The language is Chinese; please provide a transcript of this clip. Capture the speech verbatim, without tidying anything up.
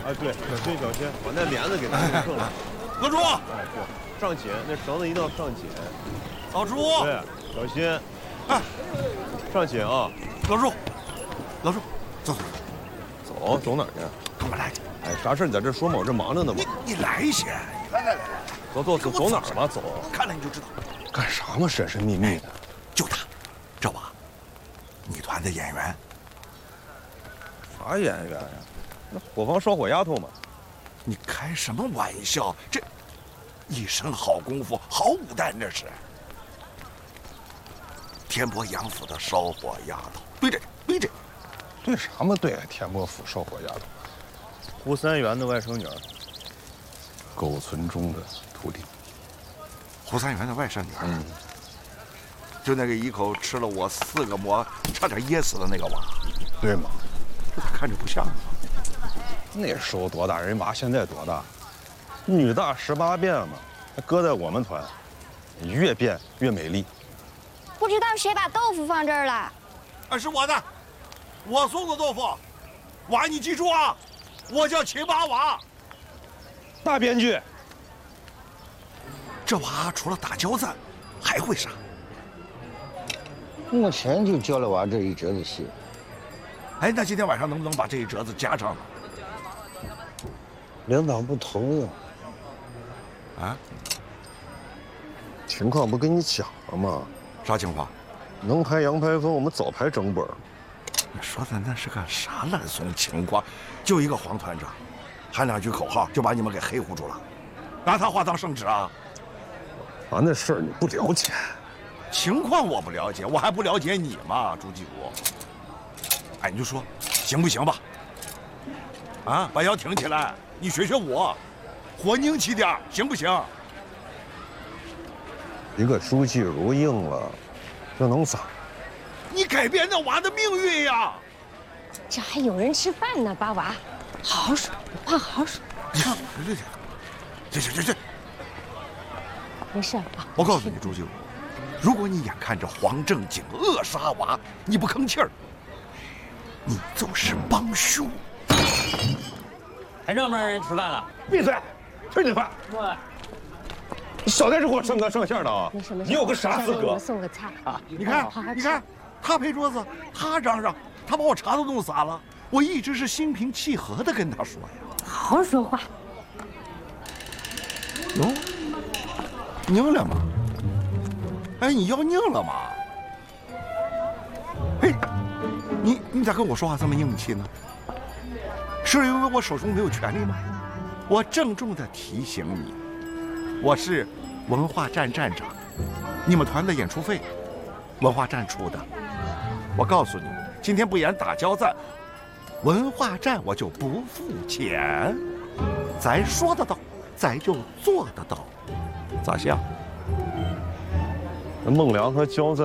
啊，对，小心小心，把那帘子给它弄正了。 勒住！ 哎，对，上紧，那绳子一定要上紧。 老朱！ 对，小心。哎，上紧啊！ 老朱，老朱，走走走，走哪儿去？ 跟我来。 哎，啥事你在这说嘛？我这忙着呢嘛。 你你来一些，来来来， 走走走，走哪儿吧？走。 看了你就知道。 干啥嘛？神神秘秘的。 就他，这吧，女团的演员。 啥演员呀？那火房烧火丫头嘛。 你开什么玩笑？这一身好功夫，好武旦这是。天波杨府的烧火丫头，对这对这， 对啥嘛？对天波府烧火丫头，胡三元的外甥女儿，苟存中的徒弟。 胡三元的外甥女儿，嗯，就那个一口吃了我四个馍，差点噎死的那个娃， 对吗？ 这咋看着不像啊？ 那时候多大人娃，现在多大？女大十八变嘛。搁在我们团，越变越美丽。 不知道谁把豆腐放这儿了？ 啊，是我的，我送的豆腐。娃，你记住啊，我叫秦八娃。 大编剧， 这娃除了打胶子，还会啥？ 目前就教了娃这一折子戏。 哎，那今天晚上能不能把这一折子加上呢？ 领导不同意。 啊？ 情况不跟你讲了吗？ 啥情况？ 能排杨排风，我们早排整本。 你说的那是个啥烂怂情况？就一个黄团长，喊两句口号就把你们给黑糊住了，拿他话当圣旨啊？ 啊，那事儿你不了解。 情况我不了解，我还不了解你吗，朱继武？哎，你就说行不行吧？啊，把腰挺起来，你学学我，活硬气点，行不行？ 一个朱继儒硬了，这能咋？ 你改变那娃的命运呀！ 这还有人吃饭呢，八娃，好好说，不怕好好说。 上，这这这这这， 没事啊。 我告诉你，朱继武，如果你眼看着黄正经扼杀娃，你不吭气儿，你就是帮凶。 还让不让人吃饭了？ 闭嘴！吃你饭！ 对。 你少在这给我剩个剩馅的啊！ 没事没事， 你有个啥资格？ 送个菜啊！ 你看，你看，他陪桌子，他嚷嚷，他把我茶都弄洒了。我一直是心平气和的跟他说呀。 好好说话。 哟，拧了吗？哎，你要拧了吗？嘿，你你咋跟我说话这么硬气呢？是因为我手中没有权利吗？我郑重的提醒你，我是文化站站长，你们团的演出费，文化站出的。我告诉你，今天不演打交赞，文化站我就不付钱。咱说得到，咱就做得到，咋像？ 孟良和焦赞。